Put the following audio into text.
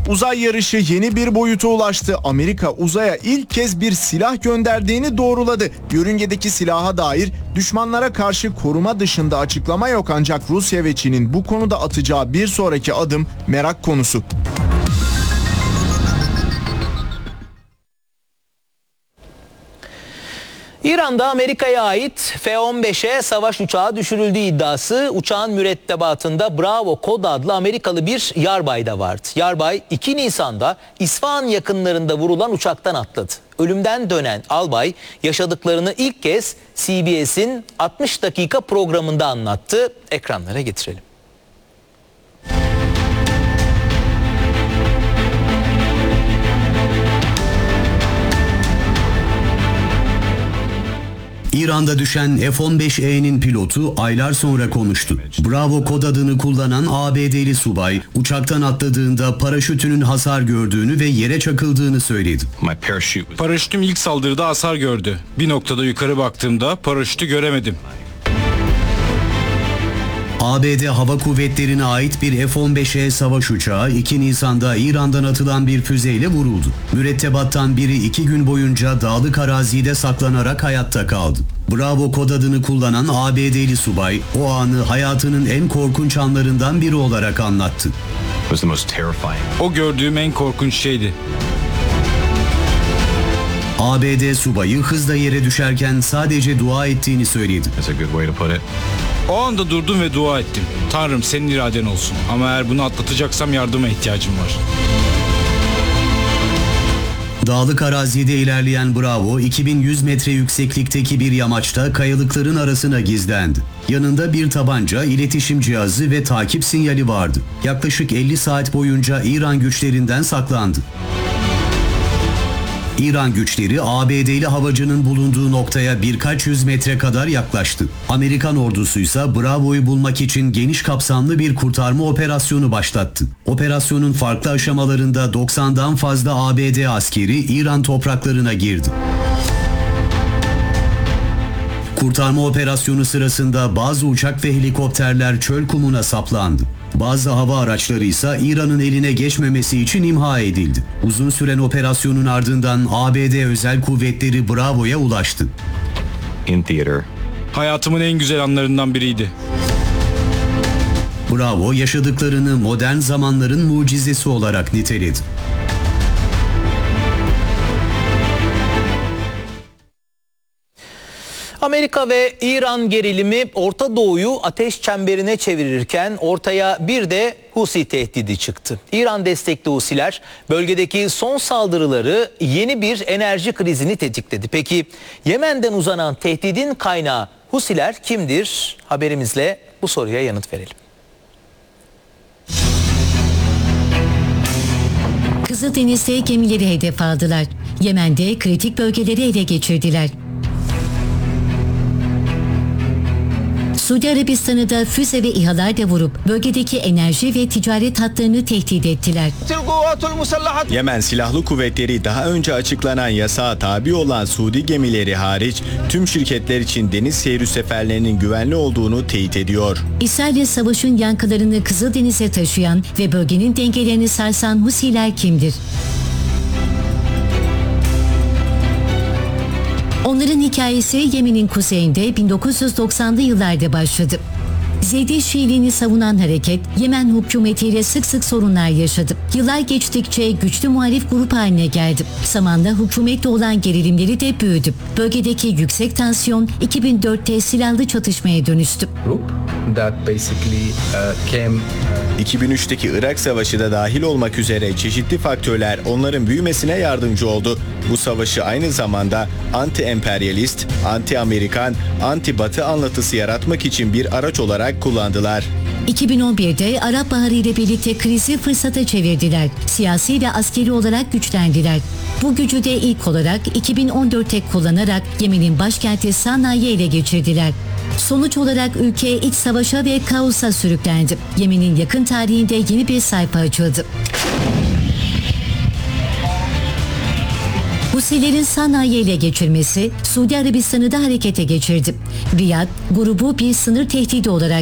Uzay yarışı yeni bir boyuta ulaştı. Amerika uzaya ilk kez bir silah gönderdiğini doğruladı. Yörüngedeki silaha dair düşmanlara karşı koruma dışında açıklama yok, ancak Rusya ve Çin'in bu konuda atacağı bir sonraki adım merak konusu. İran'da Amerika'ya ait F-15'e savaş uçağı düşürüldüğü iddiası, uçağın mürettebatında Bravo kod adlı Amerikalı bir yarbay da vardı. Yarbay 2 Nisan'da İsfahan yakınlarında vurulan uçaktan atladı. Ölümden dönen albay yaşadıklarını ilk kez CBS'in 60 dakika programında anlattı. Ekranlara getirelim. İran'da düşen F-15E'nin pilotu aylar sonra konuştu. Bravo kod adını kullanan ABD'li subay uçaktan atladığında paraşütünün hasar gördüğünü ve yere çakıldığını söyledi. Paraşütüm ilk saldırıda hasar gördü. Bir noktada yukarı baktığımda paraşütü göremedim. ABD Hava Kuvvetleri'ne ait bir F-15E savaş uçağı 2 Nisan'da İran'dan atılan bir füzeyle vuruldu. Mürettebattan biri 2 gün boyunca dağlık arazide saklanarak hayatta kaldı. Bravo kod adını kullanan ABD'li subay o anı hayatının en korkunç anlarından biri olarak anlattı. O gördüğüm en korkunç şeydi. ABD subayı hızla yere düşerken sadece dua ettiğini söyledi. O anda durdum ve dua ettim. Tanrım, senin iraden olsun. Ama eğer bunu atlatacaksam yardıma ihtiyacım var. Dağlık arazide ilerleyen Bravo, 2100 metre yükseklikteki bir yamaçta kayalıkların arasına gizlendi. Yanında bir tabanca, iletişim cihazı ve takip sinyali vardı. Yaklaşık 50 saat boyunca İran güçlerinden saklandı. İran güçleri ABD'li havacının bulunduğu noktaya birkaç yüz metre kadar yaklaştı. Amerikan ordusuysa Bravo'yu bulmak için geniş kapsamlı bir kurtarma operasyonu başlattı. Operasyonun farklı aşamalarında 90'dan fazla ABD askeri İran topraklarına girdi. Kurtarma operasyonu sırasında bazı uçak ve helikopterler çöl kumuna saplandı. Bazı hava araçları ise İran'ın eline geçmemesi için imha edildi. Uzun süren operasyonun ardından ABD özel kuvvetleri Bravo'ya ulaştı. Hayatımın en güzel anlarından biriydi. Bravo yaşadıklarını modern zamanların mucizesi olarak niteledi. Amerika ve İran gerilimi Orta Doğu'yu ateş çemberine çevirirken ortaya bir de Husi tehdidi çıktı. İran destekli Husiler bölgedeki son saldırıları yeni bir enerji krizini tetikledi. Peki Yemen'den uzanan tehdidin kaynağı Husiler kimdir? Haberimizle bu soruya yanıt verelim. Kızıldeniz'de gemileri hedef aldılar. Yemen'de kritik bölgeleri ele geçirdiler. Suudi Arabistan'ı da füze ve İHA'lar da vurup bölgedeki enerji ve ticaret hatlarını tehdit ettiler. Yemen Silahlı Kuvvetleri daha önce açıklanan yasağa tabi olan Suudi gemileri hariç tüm şirketler için deniz seyri seferlerinin güvenli olduğunu teyit ediyor. İsrail'le savaşın yankılarını Kızıldeniz'e taşıyan ve bölgenin dengelerini sarsan Husiler kimdir? Onların hikayesi Yemen'in kuzeyinde 1990'lı yıllarda başladı. Zeydi Şiiliğini savunan hareket Yemen hükümetiyle sık sık sorunlar yaşadı. Yıllar geçtikçe güçlü muhalif grup haline geldi. Zamanla hükümetle olan gerilimleri de büyüdü. Bölgedeki yüksek tansiyon 2004'te silahlı çatışmaya dönüştü. 2003'teki Irak Savaşı da dahil olmak üzere çeşitli faktörler onların büyümesine yardımcı oldu. Bu savaşı aynı zamanda anti-emperyalist, anti-Amerikan, anti-Batı anlatısı yaratmak için bir araç olarak kullandılar. 2011'de Arap Baharı ile birlikte krizi fırsata çevirdiler. Siyasi ve askeri olarak güçlendiler. Bu gücü de ilk olarak 2014'te kullanarak Yemen'in başkenti Sana'yı ele geçirdiler. Sonuç olarak ülke iç savaşa ve kaosa sürüklendi. Yemen'in yakın tarihinde yeni bir sayfa açıldı. Husilerin Sana'yı ele geçirmesi Suudi Arabistan'ı da harekete geçirdi. Riyad, grubu bir sınır tehdidi olarak